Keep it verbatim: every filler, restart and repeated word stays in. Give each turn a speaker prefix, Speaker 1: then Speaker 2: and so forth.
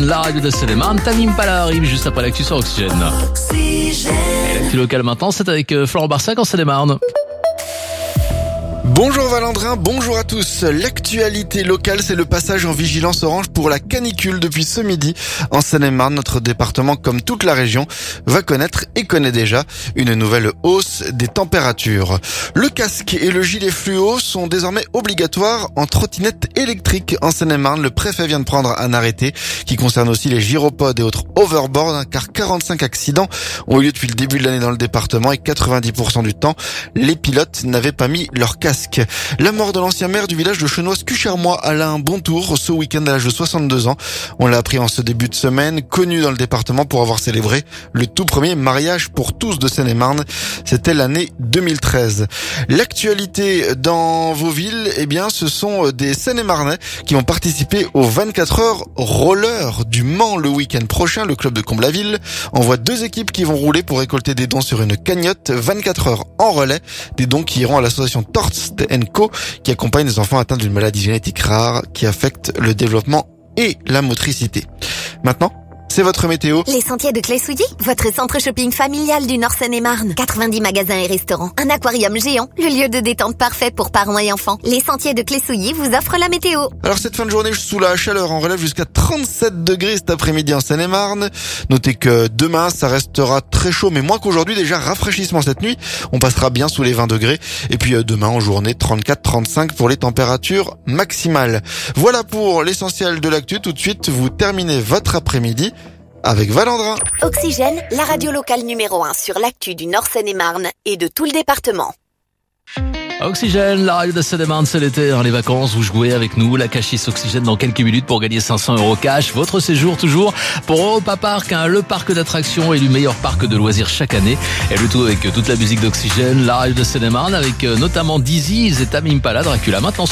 Speaker 1: la radio de Seine-et-Marne. Tamim Pala arrive juste après l'actu sur Oxygène.
Speaker 2: Oxygène.
Speaker 1: Et l'actu locale maintenant, c'est avec Florent Barsac en Seine-et-Marne.
Speaker 3: Bonjour Valandrin, bonjour à tous. L'actualité locale, c'est le passage en vigilance orange pour la canicule depuis ce midi. En Seine-et-Marne, notre département, comme toute la région, va connaître et connaît déjà une nouvelle hausse des températures. Le casque et le gilet fluo sont désormais obligatoires en trottinette électrique. En Seine-et-Marne, le préfet vient de prendre un arrêté qui concerne aussi les gyropodes et autres overboards, car quarante-cinq accidents ont eu lieu depuis le début de l'année dans le département et quatre-vingt-dix pour cent du temps, les pilotes n'avaient pas mis leur casque. La mort de l'ancien maire du village de Chenoise-Cuchermois, Alain Bontour, ce week-end à l'âge de soixante-deux ans. On l'a appris en ce début de semaine, connu dans le département pour avoir célébré le tout premier mariage pour tous de Seine-et-Marne. C'était l'année deux mille treize. L'actualité dans vos villes, eh bien, ce sont des Seine-et-Marnais qui vont participer au vingt-quatre heures roller du Mans le week-end prochain. Le club de Comble-la-Ville envoie deux équipes qui vont rouler pour récolter des dons sur une cagnotte. vingt-quatre heures en relais, des dons qui iront à l'association Torst and Co, qui accompagne les enfants atteints d'une maladie génétique rare qui affecte le développement et la motricité. Maintenant, c'est votre météo.
Speaker 4: Les Sentiers de Clé-Souilly, votre centre shopping familial du Nord Seine-et-Marne. quatre-vingt-dix magasins et restaurants, un aquarium géant, le lieu de détente parfait pour parents et enfants. Les Sentiers de Clé-Souilly vous offrent la météo.
Speaker 3: Alors cette fin de journée, sous la chaleur, on relève jusqu'à trente-sept degrés cet après-midi en Seine-et-Marne. Notez que demain, ça restera très chaud, mais moins qu'aujourd'hui. Déjà, rafraîchissement cette nuit. On passera bien sous les vingt degrés. Et puis demain, en journée, trente-quatre trente-cinq pour les températures maximales. Voilà pour l'essentiel de l'actu. Tout de suite, vous terminez votre après-midi avec Valandrin.
Speaker 4: Oxygène, la radio locale numéro un sur l'actu du Nord Seine-et-Marne et de tout le département.
Speaker 1: Oxygène, la radio de Seine-et-Marne, c'est l'été, hein, les vacances, vous jouez avec nous, la Cachis Oxygène dans quelques minutes pour gagner cinq cents euros cash. Votre séjour toujours pour Europa Park, hein, le parc d'attractions élu meilleur parc de loisirs chaque année. Et le tout avec toute la musique d'Oxygène, la radio de Seine-et-Marne avec euh, notamment Dizzy et Tamim Pala, Dracula. Maintenant